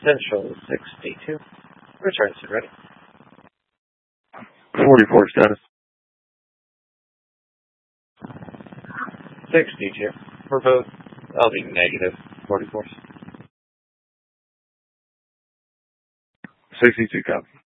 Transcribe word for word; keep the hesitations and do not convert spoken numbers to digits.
Central sixty-two. Return to ready. forty-four status. sixty-two. For both, I'll be negative forty-four. sixty-two copy.